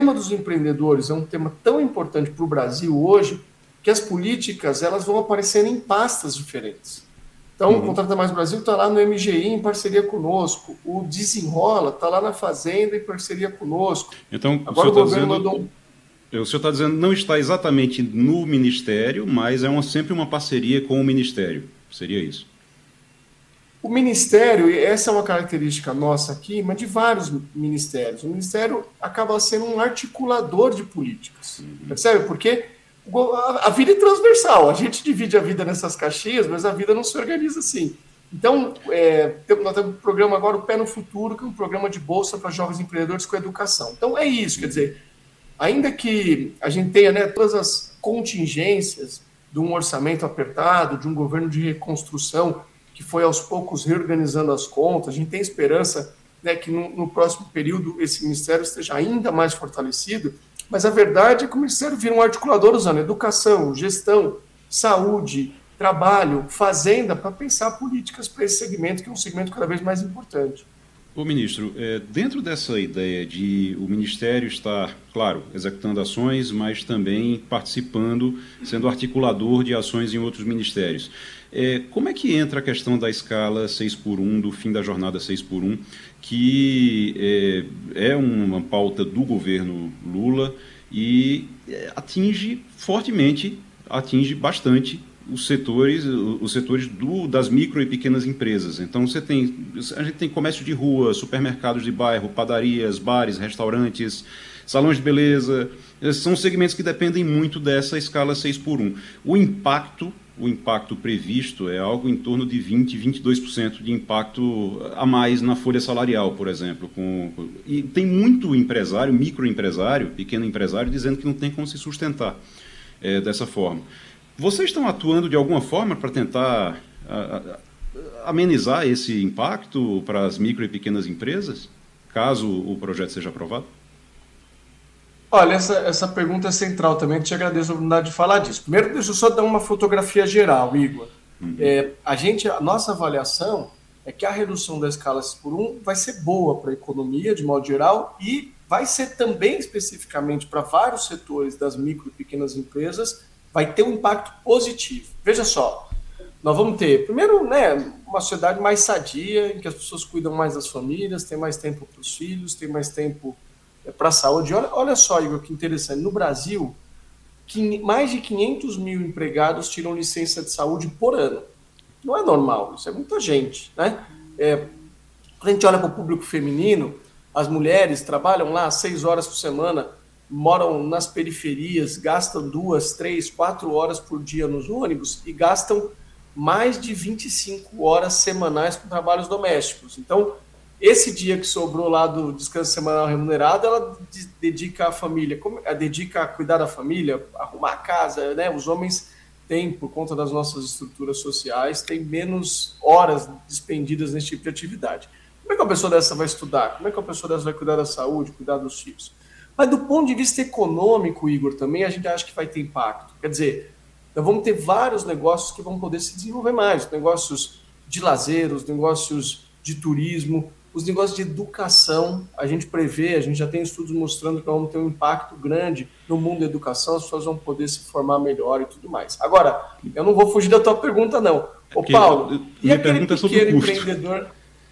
tema dos empreendedores é um tema tão importante para o Brasil hoje que as políticas elas vão aparecendo em pastas diferentes. Então, o Uhum. Contrata Mais Brasil está lá no MGI em parceria conosco, o Desenrola está lá na Fazenda em parceria conosco. Então, o senhor Agora o está governo dizendo, mandou o senhor está dizendo não está exatamente no Ministério, mas sempre uma parceria com o Ministério. Seria isso? o Ministério, e essa é uma característica nossa aqui, mas de vários ministérios. O Ministério acaba sendo um articulador de políticas. Percebe? Porque a vida é transversal. A gente divide a vida nessas caixinhas, mas a vida não se organiza assim. Então, nós temos um programa agora, o Pé no Futuro, que é um programa de bolsa para jovens empreendedores com educação. Então, é isso. Quer dizer, ainda que a gente tenha, né, todas as contingências de um orçamento apertado, de um governo de reconstrução que foi aos poucos reorganizando as contas, a gente tem esperança, né, que no próximo período esse ministério esteja ainda mais fortalecido, mas a verdade é que o ministério vira um articulador usando educação, gestão, saúde, trabalho, fazenda, para pensar políticas para esse segmento, que é um segmento cada vez mais importante. Ô ministro, dentro dessa ideia de o Ministério estar, claro, executando ações, mas também participando, sendo articulador de ações em outros ministérios, como é que entra a questão da escala 6 por 1, do fim da jornada 6 por 1, que é uma pauta do governo Lula e atinge fortemente, atinge bastante os setores das micro e pequenas empresas. Então a gente tem comércio de rua, supermercados de bairro, padarias, bares, restaurantes, salões de beleza. São segmentos que dependem muito dessa escala 6 por 1. O impacto previsto é algo em torno de 20, 22% de impacto a mais na folha salarial, por exemplo. E tem muito empresário, microempresário, pequeno empresário, dizendo que não tem como se sustentar dessa forma. Vocês estão atuando de alguma forma para tentar amenizar esse impacto para as micro e pequenas empresas, caso o projeto seja aprovado? Olha, essa pergunta é central também, te agradeço a oportunidade de falar disso. Primeiro, deixa eu só dar uma fotografia geral, Igor. A nossa avaliação é que a redução da escala 6 por 1 vai ser boa para a economia, de modo geral, e vai ser também especificamente para vários setores das micro e pequenas empresas, vai ter um impacto positivo. Veja só, nós vamos ter, primeiro, né, uma sociedade mais sadia, em que as pessoas cuidam mais das famílias, têm mais tempo para os filhos, têm mais tempo para a saúde. Olha só, Igor, que interessante. No Brasil, mais de 500 mil empregados tiram licença de saúde por ano. Não é normal, isso é muita gente, né? Quando a gente olha para o público feminino, as mulheres trabalham lá 6 horas por semana, moram nas periferias, gastam 2, 3, 4 horas por dia nos ônibus e gastam mais de 25 horas semanais com trabalhos domésticos. Então, esse dia que sobrou lá do descanso semanal remunerado, ela dedica à família, dedica a cuidar da família, arrumar a casa, né? Os homens têm, por conta das nossas estruturas sociais, têm menos horas despendidas nesse tipo de atividade. Como é que uma pessoa dessa vai estudar? Como é que uma pessoa dessa vai cuidar da saúde, cuidar dos filhos? Mas do ponto de vista econômico, Igor, também a gente acha que vai ter impacto. Quer dizer, nós vamos ter vários negócios que vão poder se desenvolver mais, negócios de lazer, os negócios de turismo, os negócios de educação. A gente prevê, a gente já tem estudos mostrando que vamos ter um impacto grande no mundo da educação, as pessoas vão poder se formar melhor e tudo mais. Agora, eu não vou fugir da tua pergunta, não. Ô, Porque Paulo, e minha aquele pergunta é sobre o pequeno custo. empreendedor?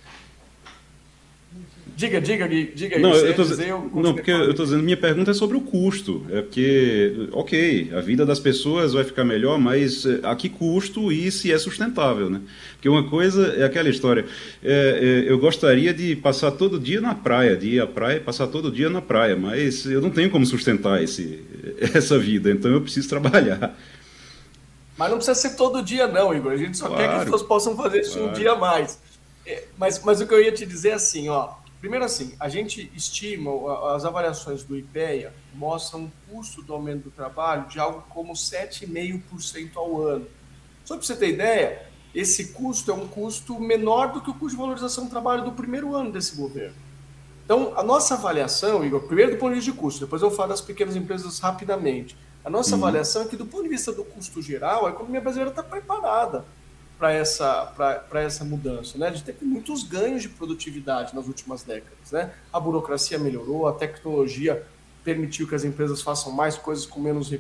Diga aí, Não, você ia dizer, eu não, continuei porque eu falando. estou dizendo, minha pergunta é sobre o custo. É porque, ok, a vida das pessoas vai ficar melhor, mas a que custo e se é sustentável, né? Porque uma coisa é aquela história, eu gostaria de passar todo dia na praia, de ir à praia e passar todo dia na praia, mas eu não tenho como sustentar essa vida, então eu preciso trabalhar. Mas não precisa ser todo dia, não, Igor. A gente só quer que as Claro, pessoas possam fazer isso um claro. dia a mais. Mas o que eu ia te dizer é assim, ó. Primeiro assim, a gente estima, as avaliações do IPEA mostram um custo do aumento do trabalho de algo como 7,5% ao ano. Só para você ter ideia, esse custo é um custo menor do que o custo de valorização do trabalho do primeiro ano desse governo. Então, a nossa avaliação, Igor, primeiro do ponto de vista de custo, depois eu falo das pequenas empresas rapidamente. A nossa Uhum. avaliação é que, do ponto de vista do custo geral, a economia brasileira está preparada para essa mudança. Né? A gente teve muitos ganhos de produtividade nas últimas décadas. Né? A burocracia melhorou, a tecnologia permitiu que as empresas façam mais coisas com menos